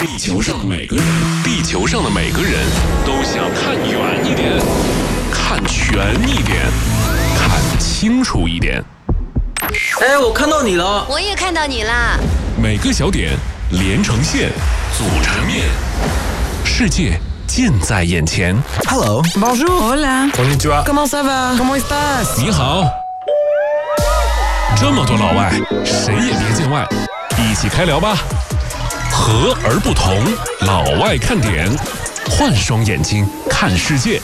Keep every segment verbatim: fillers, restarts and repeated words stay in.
地球上每个人，地球上的每个人都想看远一点，看全一点，看清楚一点。 哎，我看到你了。 我也看到你啦。 每个小点连成线，组成面，世界近在眼前。 Hello, bonjour, hola, konnichiwa, comment ça va, comment estás？ 你好。这么多老外，谁也别见外，一起开聊吧。和而不同，老外看点，换双眼睛看世界。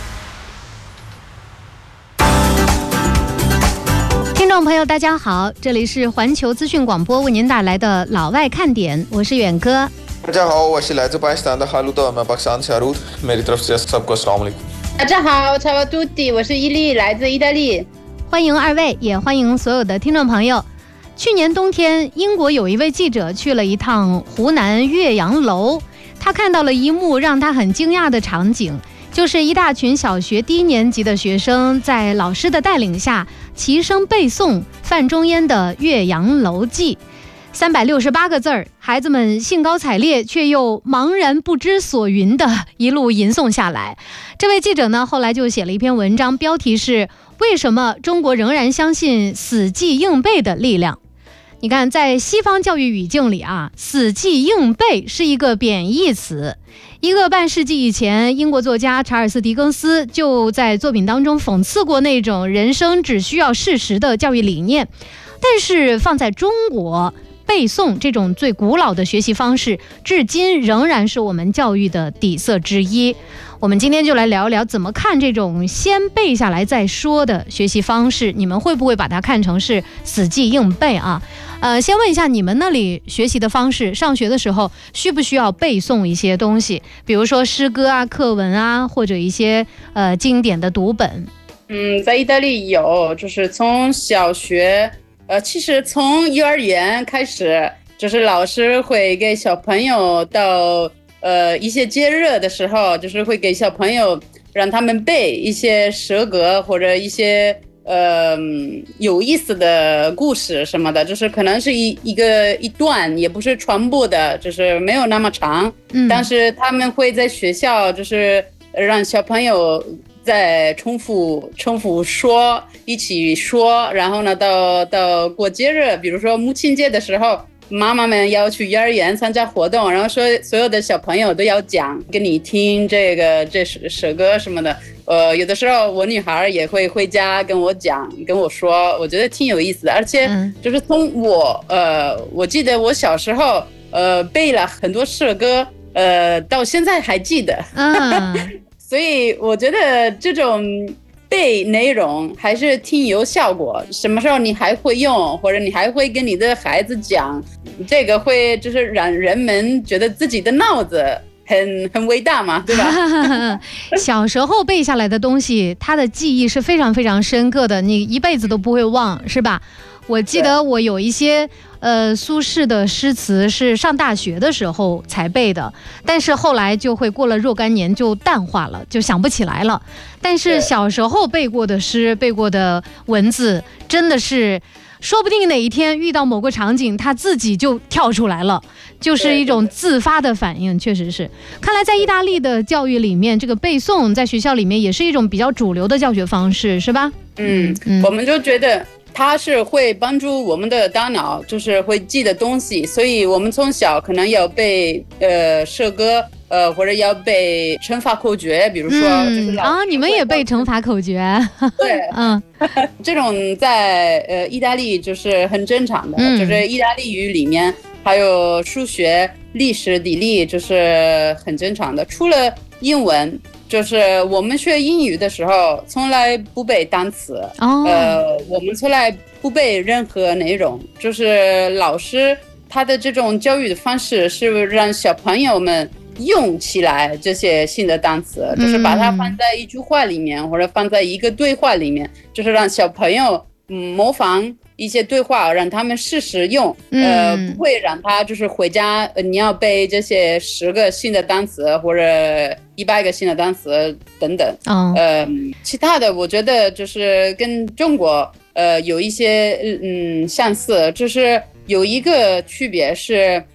听众朋友大家好，这里是环球资讯广播为您带来的老外看点，我是远哥。 大家好，我是来自巴基斯坦的哈鲁德，मैं पाकिस्तान से आरूद मेरी तरफ से सबको अस्सलाम वालेकुम。 大家好，ciao a tutti，我是伊利，来自意大利。 欢迎二位，也欢迎所有的听众朋友。去年冬天，英国有一位记者去了一趟湖南岳阳楼，他看到了一幕让他很惊讶的场景，就是一大群小学低年级的学生在老师的带领下齐声背诵范仲淹的《岳阳楼记》。三百六十八个字儿，孩子们兴高采烈却又茫然不知所云的一路吟诵下来。这位记者呢，后来就写了一篇文章，标题是为什么中国仍然相信死记硬背的力量。你看，在西方教育语境里啊，死记硬背是一个贬义词。一个半世纪以前，英国作家查尔斯·狄更斯就在作品当中讽刺过那种人生只需要事实的教育理念。但是放在中国，背诵这种最古老的学习方式，至今仍然是我们教育的底色之一。我们今天就来聊一聊怎么看这种先背下来再说的学习方式，你们会不会把它看成是死记硬背啊？呃，先问一下你们那里学习的方式，上学的时候需不需要背诵一些东西，比如说诗歌啊、课文啊，或者一些呃经典的读本？ 嗯，在意大利有，就是从小学，呃，其实从幼儿园开始，就是老师会给小朋友到呃一些节日的时候，就是会给小朋友让他们背一些诗歌或者一些呃有意思的故事什么的，就是可能是一一个一段，也不是全部的，就是没有那么长，嗯，但是他们会在学校就是让小朋友再重复重复说，一起说，然后呢，到到过节日，比如说母亲节的时候，妈妈们要去幼儿园参加活动，然后说所有的小朋友都要讲给你听这个这诗歌什么的。呃，有的时候我女孩也会回家跟我讲，跟我说，我觉得挺有意思的。而且就是从我呃，我记得我小时候呃背了很多诗歌，呃，到现在还记得。嗯。所以我觉得这种背内容还是挺有效果，什么时候你还会用，或者你还会跟你的孩子讲，这个会就是让人们觉得自己的脑子很很伟大嘛，对吧？ 小时候背下来的东西，它的记忆是非常非常深刻的，你一辈子都不会忘，是吧？我记得我有一些呃苏轼的诗词是上大学的时候才背的，但是后来就会过了若干年就淡化了，就想不起来了。但是小时候背过的诗、背过的文字，真的是说不定哪一天遇到某个场景，它自己就跳出来了，就是一种自发的反应。确实是，看来在意大利的教育里面，这个背诵在学校里面也是一种比较主流的教学方式，是吧？ 嗯，嗯我们就觉得它是会帮助我们的大脑，就是会记的东西，所以我们从小可能要背呃诗歌，呃或者要背乘法口诀，比如说、嗯、就是啊，你们也背乘法口诀？ 对，嗯，这种在呃意大利就是很正常的，嗯、就是意大利语里面还有数学、历史、地理，就是很正常的。除了英文。就是我们学英语的时候从来不背单词、哦、呃，我们从来不背任何内容，就是老师他的这种教育的方式是让小朋友们用起来这些新的单词、嗯、就是把它放在一句话里面或者放在一个对话里面，就是让小朋友、嗯、模仿一些对话，让他们试试用、嗯、呃，不会让他就是回家、呃、你要背这些十个新的单词或者一百个新的单词等等、哦、呃，其他的我觉得就是跟中国呃有一些嗯相似，就是有一个区别是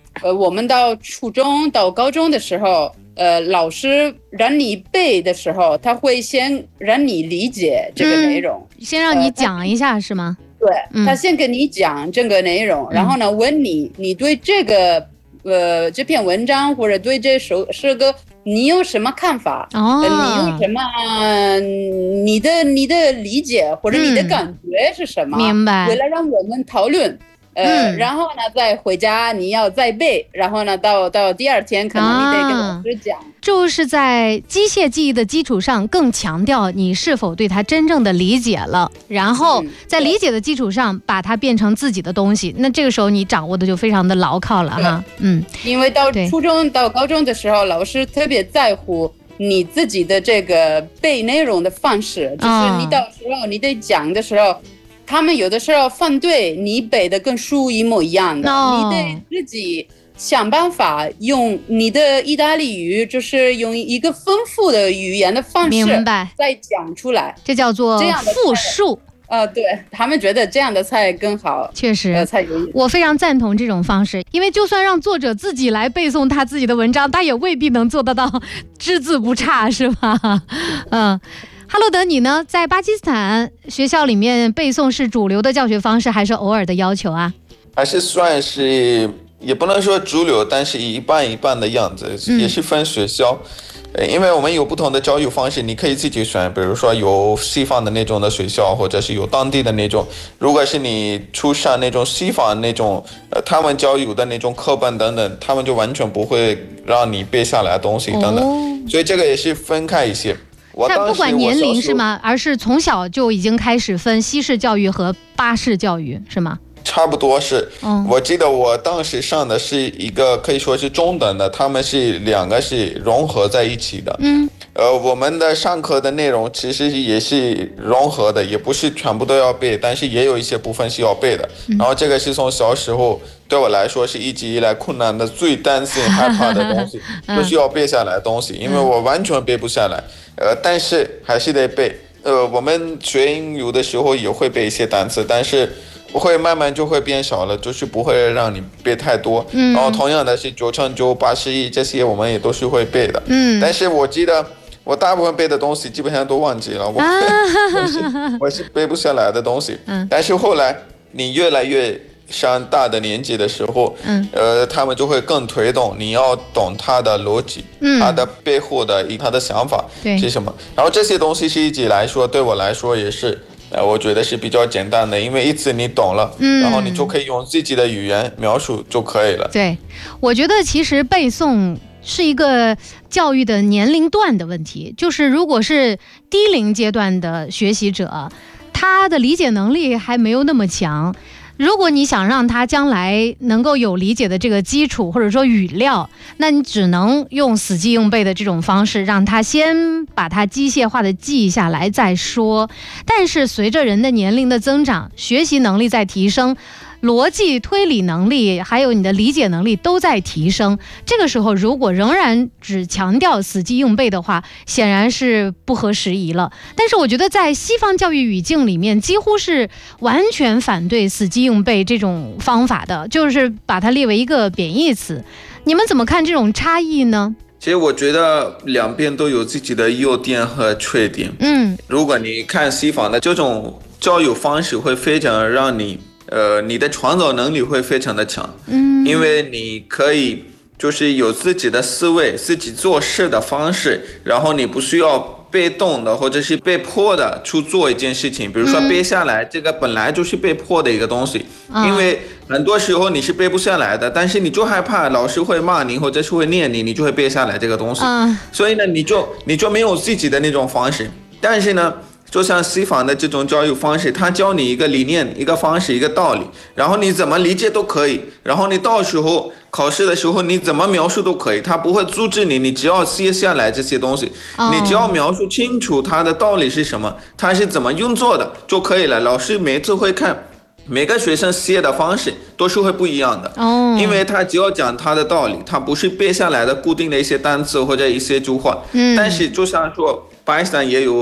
呃，我们到初中到高中的时候，呃，老师让你背的时候，他会先让你理解这个内容， 嗯、先让你讲一下、呃、是吗？ 对、嗯，他先跟你讲这个内容，然后呢，问你你对这个呃这篇文章或者对这首诗歌你有什么看法？哦，呃、你有什么你的你的理解或者你的感觉是什么？ 嗯、明白。 为了让我们讨论。呃、嗯，然后呢，再回家你要再背，然后呢，到到第二天可能你得跟老师讲、啊， 就是在机械记忆的基础上，更强调你是否对它真正的理解了，然后在理解的基础上把它变成自己的东西，那这个时候你掌握的就非常的牢靠了哈。嗯， 因为到初中到高中的时候，老师特别在乎你自己的这个背内容的方式，就是你到时候你得讲的时候。他们有的时候反对你背的跟书一模一样的， no. 你得自己想办法用你的意大利语，就是用一个丰富的语言的方式再讲出来， 这叫做复述。 呃，对，他们觉得这样的菜更好， 确实， 呃、菜有意思。 我非常赞同这种方式，因为就算让作者自己来背诵他自己的文章，他也未必能做得到只字不差，是吧？嗯。哈罗德，你呢？在巴基斯坦学校里面背诵是主流的教学方式，还是偶尔的要求啊？ 还是算是，也不能说主流，但是一半一半的样子，也是分学校。嗯、因为我们有不同的教育方式，你可以自己选，比如说有西方的那种的学校，或者是有当地的那种。如果是你出上那种西方那种，呃，他们教育的那种课本等等，他们就完全不会让你背下来东西等等。哦、所以这个也是分开一些。 但不管年龄是吗？而是从小就已经开始分西式教育和巴式教育是吗？ 差不多是。嗯、我记得我当时上的是一个可以说是中等的，他们是两个是融合在一起的。嗯。呃，我们的上课的内容其实也是融合的，也不是全部都要背，但是也有一些部分是要背的。嗯、然后这个是从小时候对我来说是一直以来困难的、最担心、害怕的东西，就是要背下来的东西，因为我完全背不下来。呃，但是还是得背。呃，我们学英语有的时候也会背一些单词，但是不会慢慢就会变少了，就是不会让你背太多。嗯。然后同样的是九乘九、八十一这些我们也都是会背的。嗯。但是我记得我大部分背的东西基本上都忘记了，我、啊、我, 是我是背不下来的东西。嗯。但是后来你越来越上大的年纪的时候，嗯，呃，他们就会更推动你要懂他的逻辑，嗯，他的背后的他的想法是什么。然后这些东西是一直来说对我来说也是，呃，我觉得是比较简单的，因为一次你懂了，嗯，然后你就可以用自己的语言描述就可以了。 对，我觉得其实背诵是一个教育的年龄段的问题，就是如果是低龄阶段的学习者，他的理解能力还没有那么强。如果你想让他将来能够有理解的这个基础或者说语料，那你只能用死记硬背的这种方式，让他先把它机械化的记下来再说。但是随着人的年龄的增长，学习能力在提升，逻辑推理能力还有你的理解能力都在提升，这个时候如果仍然只强调死记硬背的话，显然是不合时宜了。但是我觉得在西方教育语境里面，几乎是完全反对死记硬背这种方法的，就是把它列为一个贬义词。你们怎么看这种差异呢？ 其实我觉得两边都有自己的优点和缺点。嗯，如果你看西方的这种教育方式，会非常让你呃，你的创造能力会非常的强，嗯，因为你可以就是有自己的思维，自己做事的方式，然后你不需要被动的或者是被迫的去做一件事情，比如说背下来，嗯、这个本来就是被迫的一个东西，嗯、因为很多时候你是背不下来的，但是你就害怕老师会骂你或者是会念你，你就会背下来这个东西，嗯、所以呢，你就你就没有自己的那种方式，但是呢。就像西方的这种教育方式，他教你一个理念、一个方式、一个道理，然后你怎么理解都可以，然后你到时候考试的时候你怎么描述都可以，他不会阻止你，你只要写下来这些东西，你只要描述清楚它的道理是什么，它是怎么运作的就可以了。老师每次会看每个学生写的方式都是会不一样的，因为他只要讲他的道理，他不是背下来的固定的一些单词或者一些句话。但是就像说巴基斯坦也有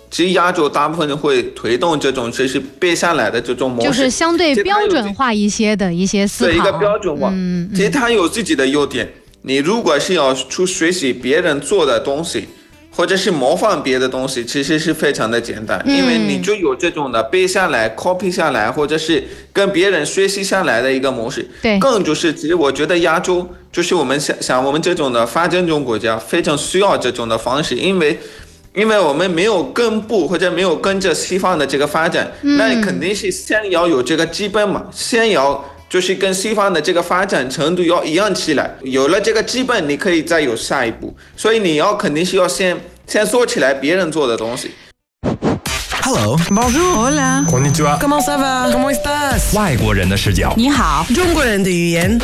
其实亚洲大部分会推动这种就是背下来的这种模式， 就是相对标准化一些的一些思考。 对，一个标准化。嗯，其实它有自己的优点。你如果是要去学习别人做的东西，或者是模仿别的东西，其实是非常的简单，因为你就有这种的背下来、copy 下来，或者是跟别人学习下来的一个模式。 对， 更就是其实我觉得亚洲就是我们想想我们这种的发展中国家非常需要这种的方式，因为因为我们没有跟步或者没有跟着西方的这个发展，嗯、那你肯定是先要有这个基本嘛，先要。就是跟西方的这个发展程度要一样起来，有了这个基本，你可以再有下一步。所以你要肯定是要先先做起来别人做的东西。 Hello, bonjour, hola, konnichiwa, comment ça va, comment estás？ 外国人的视角， 你好，中国人的语言。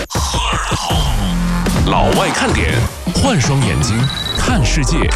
老外看点，换双眼睛看世界。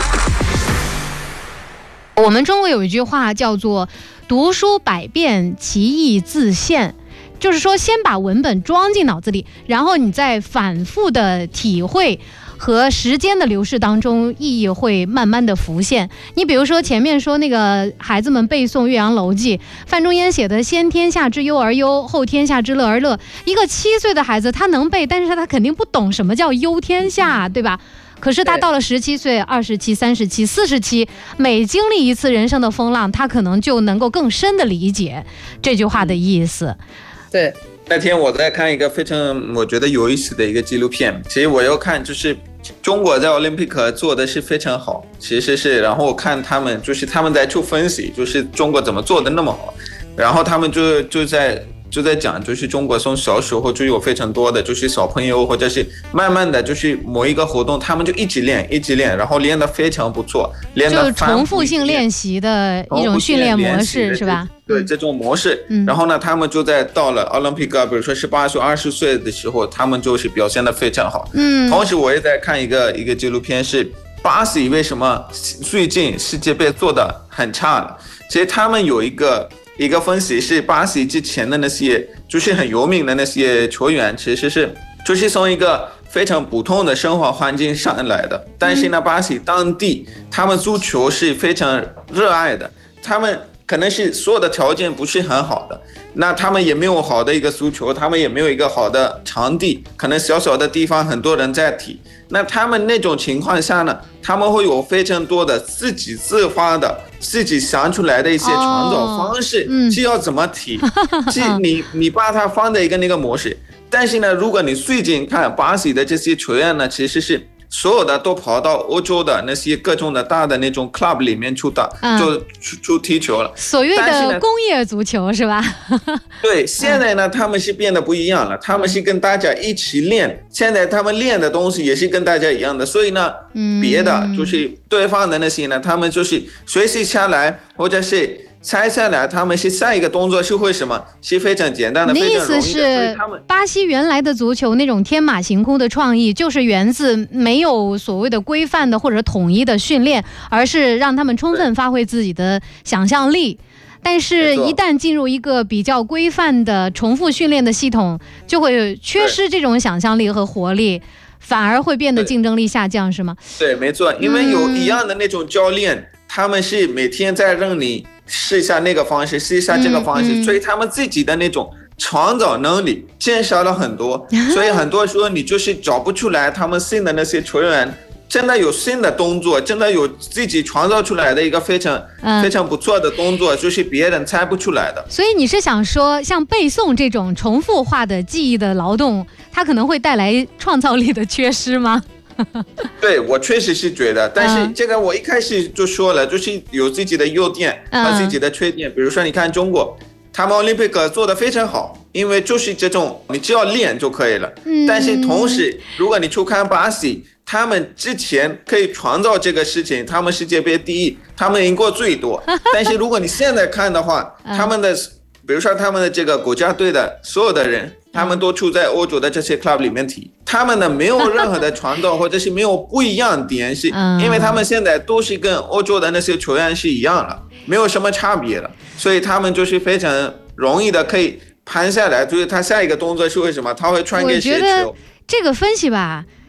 我们中国有一句话叫做“读书百遍，其义自现”。就是说，先把文本装进脑子里，然后你在反复的体会和时间的流逝当中，意义会慢慢的浮现。你比如说前面说那个孩子们背诵《岳阳楼记》，范仲淹写的"先天下之忧而忧，后天下之乐而乐"。一个七岁的孩子他能背，但是他肯定不懂什么叫忧天下，对吧？可是他到了十七岁、二十七、三十七、四十七，每经历一次人生的风浪，他可能就能够更深的理解这句话的意思。 对， 那天我在看一个非常我觉得有意思的一个纪录片，其实我又看就是中国在奥林匹克做的是非常好，其实是，然后我看他们就是他们在去分析，就是中国怎么做的那么好，然后他们就就在就在讲，就是中国从小时候就有非常多的就是小朋友，或者是慢慢的就是某一个活动，他们就一直练一直练，然后练得非常不错，练得就重复性练习的一种训练模式是吧？ 对，这种模式，嗯、然后呢，他们就在到了奥林匹克，比如说十八岁、二十岁的时候，他们就是表现得非常好。嗯，同时我也在看一个一个纪录片，是巴西为什么最近世界杯做得很差了？其实他们有一个一个分析是，巴西之前的那些就是很有名的那些球员，其实是就是从一个非常普通的生活环境上来的，但是呢，巴西当地他们足球是非常热爱的，他们可能是所有的条件不是很好的，那他们也没有好的一个足球，他们也没有一个好的场地，可能小小的地方很多人在踢，那他们那种情况下呢，他们会有非常多的自己自发的自己想出来的一些创造方式，是要怎么踢，是你你把它放在一个那个模式，但是呢，如果你最近看巴西的这些球员呢，其实是所有的都跑到欧洲的那些各种的大的那种 club 里面去打，嗯、就出踢球了。 所谓的工业足球是吧？ 对，现在呢，他们是变得不一样了，他们是跟大家一起练，现在他们练的东西也是跟大家一样的，所以呢，嗯、别的就是对方的那些呢，他们就是学习下来，或者是猜下来，他们是下一个动作是会什么？是非常简单的， 你的非常容易的。 意思是，巴西原来的足球那种天马行空的创意，就是源自没有所谓的规范的或者统一的训练，而是让他们充分发挥自己的想象力。但是，一旦进入一个比较规范的重复训练的系统，就会缺失这种想象力和活力，反而会变得竞争力下降，是吗？ 对，没错，因为有一样的那种教练，嗯、他们是每天在让你试一下那个方式，试一下这个方式，嗯嗯、所以他们自己的那种创造能力减少了很多，所以很多时候你就是找不出来他们新的那些球员真的有新的动作，真的有自己创造出来的一个非常、嗯、非常不错的动作，就是别人猜不出来的。 所以你是想说，像背诵这种重复化的记忆的劳动，它可能会带来创造力的缺失吗？ 对，我确实是觉得，但是这个我一开始就说了，就是有自己的优点和自己的缺点。比如说，你看中国，他们奥林匹克做得非常好，因为就是这种你只要练就可以了。嗯、但是同时，如果你去看巴西，他们之前可以创造这个事情，他们世界杯第一，他们赢过最多。但是如果你现在看的话，他们的比如说他们的这个国家队的所有的人，他们都处在欧洲的这些 club 里面踢，他们呢没有任何的创造或者是没有不一样的点，是因为他们现在都是跟欧洲的那些球员是一样了，没有什么差别了，所以他们就是非常容易的可以盘下来，就是他下一个动作是为什么他会传给谁球。 我觉得这个分析吧，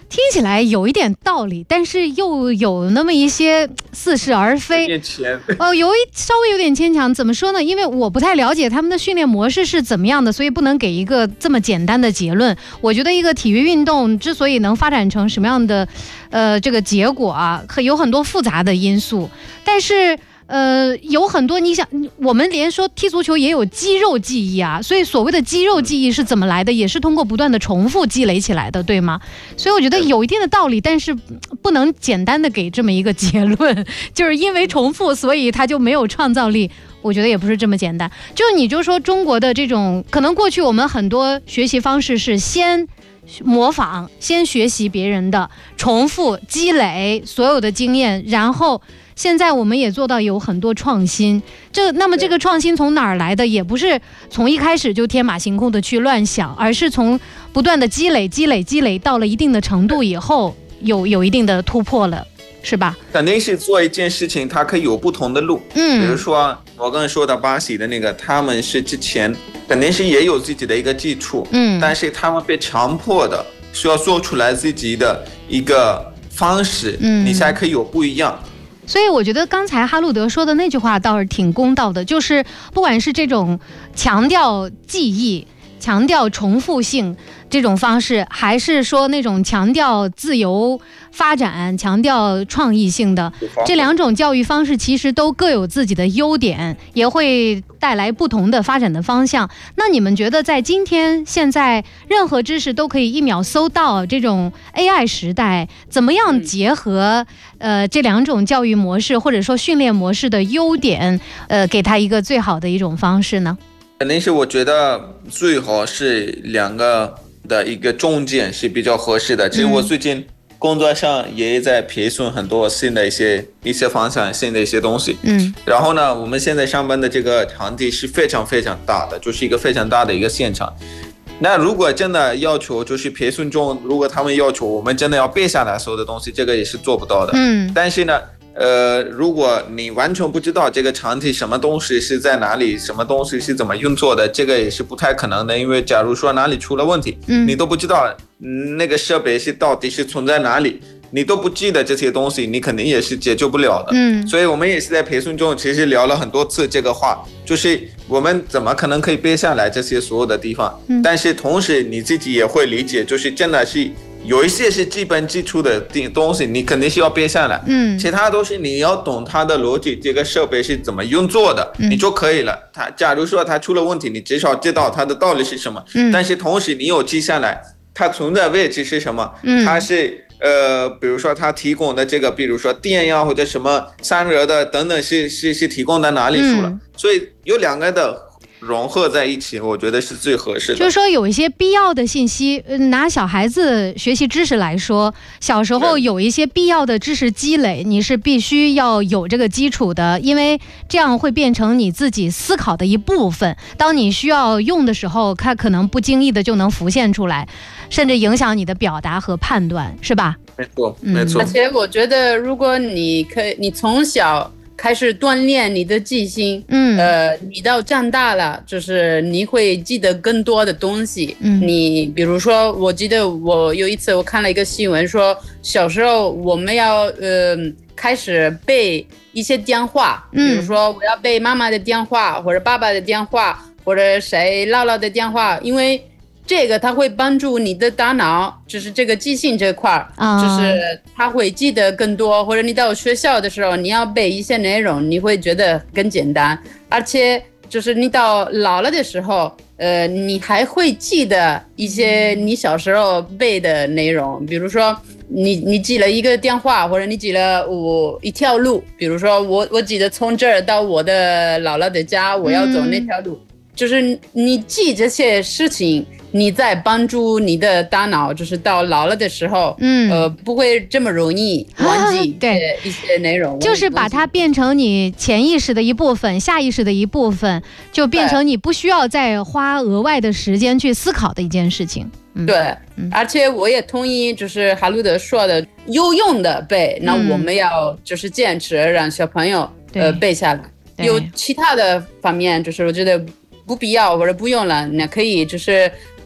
听起来有一点道理，但是又有那么一些似是而非。哦，有一稍微有点牵强。怎么说呢？因为我不太了解他们的训练模式是怎么样的，所以不能给一个这么简单的结论。我觉得一个体育运动之所以能发展成什么样的，呃，这个结果啊，有很多复杂的因素，但是。呃，有很多你想，我们连说踢足球也有肌肉记忆啊，所以所谓的肌肉记忆是怎么来的，也是通过不断的重复积累起来的，对吗？所以我觉得有一定的道理，但是不能简单的给这么一个结论，就是因为重复，所以它就没有创造力。我觉得也不是这么简单。就你就说中国的这种，可能过去我们很多学习方式是先模仿，先学习别人的，重复积累所有的经验，然后现在我们也做到有很多创新。这那么这个创新从哪儿来的？也不是从一开始就天马行空的去乱想，而是从不断的积累积累积累到了一定的程度以后，有有一定的突破了，是吧？ 肯定是做一件事情它可以有不同的路。嗯，比如说我刚才说的巴西的那个，他们是之前肯定是也有自己的一个基础，嗯，但是他们被强迫的需要做出来自己的一个方式，嗯，你才可以有不一样。 所以我觉得刚才哈路德说的那句话倒是挺公道的，就是不管是这种强调记忆、强调重复性这种方式，还是说那种强调自由发展、强调创意性的，这两种教育方式其实都各有自己的优点，也会带来不同的发展的方向。那你们觉得在今天现在任何知识都可以一秒搜到这种 A I 时代，怎么样结合呃这两种教育模式或者说训练模式的优点，呃给它一个最好的一种方式呢？ 肯定是我觉得最好是两个的一个中间是比较合适的。其实我最近工作上也在培训很多新的一些一些方向，新的一些东西。嗯，然后呢，我们现在上班的这个场地是非常非常大的，就是一个非常大的一个现场。那如果真的要求就是培训中，如果他们要求我们真的要背下来所有的东西，这个也是做不到的。嗯，但是呢。呃，如果你完全不知道这个场体什么东西是在哪里，什么东西是怎么运作的，这个也是不太可能的。因为假如说哪里出了问题，嗯，你都不知道那个设备是到底是存在哪里，你都不记得这些东西，你肯定也是解决不了的。嗯，所以我们也是在培训中其实聊了很多次这个话，就是我们怎么可能可以背下来这些所有的地方，嗯，但是同时你自己也会理解，就是真的是有一些是基本基础的东西，你肯定是要背下来。嗯，其他都是你要懂它的逻辑，这个设备是怎么运作的，嗯，你就可以了。它假如说它出了问题，你至少知道它的道理是什么。嗯，但是同时你有记下来，它存在位置是什么？嗯，它是呃，比如说它提供的这个，比如说电呀或者什么散热的等等是，是是是提供在哪里去了？嗯，所以有两个的。融合在一起，我觉得是最合适的。 就是说，有一些必要的信息，拿小孩子学习知识来说，小时候有一些必要的知识积累，你是必须要有这个基础的，因为这样会变成你自己思考的一部分。当你需要用的时候，它可能不经意的就能浮现出来，甚至影响你的表达和判断，是吧？ 没错，没错。 而且我觉得，如果你可以，你从小开始锻炼你的记性，嗯，呃，你到长大了，就是你会记得更多的东西。嗯，你比如说，我记得我有一次我看了一个新闻说，小时候我们要呃开始背一些电话，嗯，比如说我要背妈妈的电话，或者爸爸的电话，或者谁姥姥的电话，因为这个它会帮助你的大脑，就是这个记性这块儿，啊，就是它会记得更多，或者你到学校的时候，你要背一些内容，你会觉得更简单，而且就是你到老了的时候，呃，你还会记得一些你小时候背的内容，比如说你你记了一个电话，或者你记了我一条路，比如说我我记得从这儿到我的姥姥的家，我要走那条路，嗯，就是你记这些事情。你在帮助你的大脑，就是到老了的时候，嗯，呃，不会这么容易忘记对一些内容， 就是把它变成你潜意识的一部分，下意识的一部分，就变成你不需要再花额外的时间去思考的一件事情。 嗯，对，嗯，而且我也同意，就是哈路德说的，有用的背，那我们要就是坚持让小朋友，嗯，呃背下来。有其他的方面，就是我觉得不必要或者不用了，那可以就是。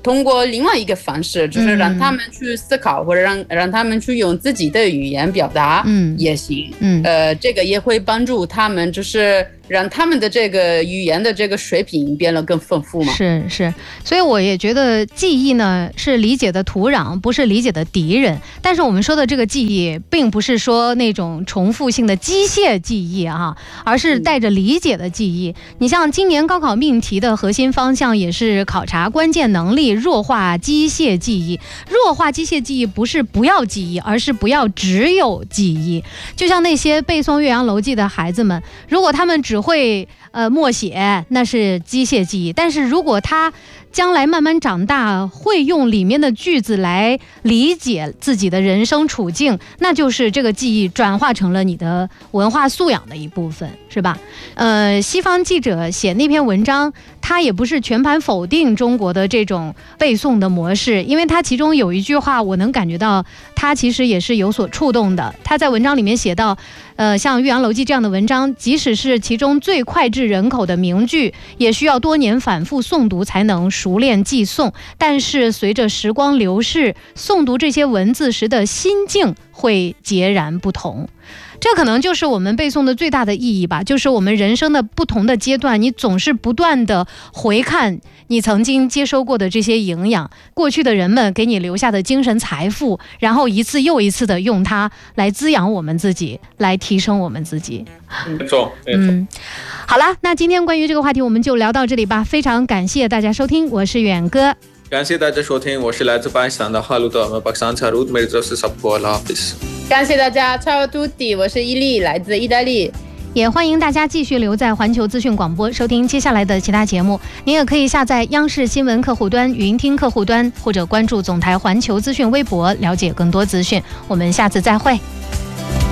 通过另外一个方式，就是让他们去思考，或者让让他们去用自己的语言表达，嗯，也行，嗯，呃，这个也会帮助他们，就是让他们的这个语言的这个水平变得更丰富嘛。 是是，所以我也觉得记忆呢是理解的土壤，不是理解的敌人。但是我们说的这个记忆，并不是说那种重复性的机械记忆啊，而是带着理解的记忆。你像今年高考命题的核心方向也是考察关键能力，弱化机械记忆。弱化机械记忆不是不要记忆，而是不要只有记忆。就像那些背诵《岳阳楼记》的孩子们，如果他们只会呃默写，那是机械记忆。但是如果他将来慢慢长大，会用里面的句子来理解自己的人生处境，那就是这个记忆转化成了你的文化素养的一部分，是吧？呃，西方记者写那篇文章，他也不是全盘否定中国的这种背诵的模式，因为他其中有一句话，我能感觉到他其实也是有所触动的。他在文章里面写到，呃，像《岳阳楼记》这样的文章，即使是其中最脍炙人口的名句，也需要多年反复诵读才能熟练记诵。但是随着时光流逝，诵读这些文字时的心境会截然不同。这可能就是我们背诵的最大的意义吧，就是我们人生的不同的阶段，你总是不断的回看你曾经接收过的这些营养，过去的人们给你留下的精神财富，然后一次又一次的用它来滋养我们自己，来提升我们自己。 没错，没错。 嗯，好了，那今天关于这个话题我们就聊到这里吧，非常感谢大家收听，我是远哥。 感谢大家收听，我是来自巴基斯坦的哈鲁德，我巴基斯坦查鲁德，每周是萨普阿拉菲斯。 感谢大家，Ciao a tutti，我是伊利，来自意大利。 也欢迎大家继续留在环球资讯广播收听接下来的其他节目。您也可以下载央视新闻客户端、云听客户端，或者关注总台环球资讯微博，了解更多资讯。我们下次再会。